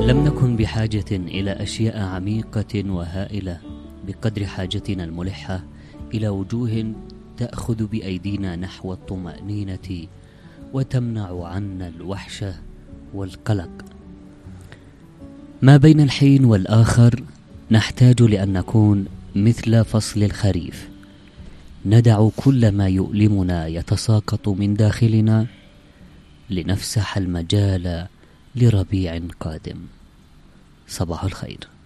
لم نكن بحاجة إلى أشياء عميقة وهائلة بقدر حاجتنا الملحة إلى وجوه تأخذ بأيدينا نحو الطمأنينة وتمنع عنا الوحشة والقلق. ما بين الحين والآخر نحتاج لأن نكون مثل فصل الخريف، ندع كل ما يؤلمنا يتساقط من داخلنا لنفسح المجال لربيع قادم. صباح الخير.